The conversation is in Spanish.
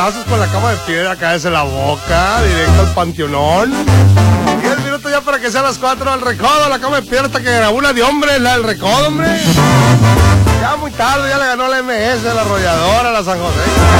Pasos con la cama de piedra, cállese la boca, directo al panteonón. 10 minutos ya para que sea las 4 al recodo, la cama de piedra hasta que grabó una de hombre, la del recodo, hombre. Ya muy tarde, ya le ganó la MS, la Arrolladora, la San José.